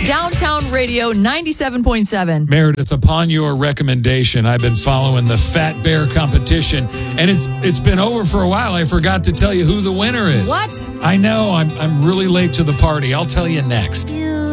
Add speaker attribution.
Speaker 1: Downtown Radio 97.7.
Speaker 2: Meredith, upon your recommendation, I've been following the Fat Bear competition, and it's been over for a while. I forgot to tell you who the winner is.
Speaker 1: What?
Speaker 2: I know. I'm really late to the party. I'll tell you next.